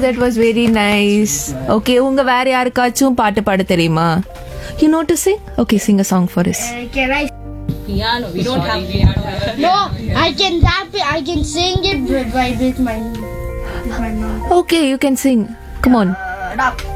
that was very nice. Okay, உங்க வேற யாருக்காச்சும் பாட்டு பாட தெரியுமா? You know to sing? Okay, sing a song for us. Can I? Piano. We don't have piano. No, I can rap it. I can sing it with my mouth. Okay, you can sing. Come on.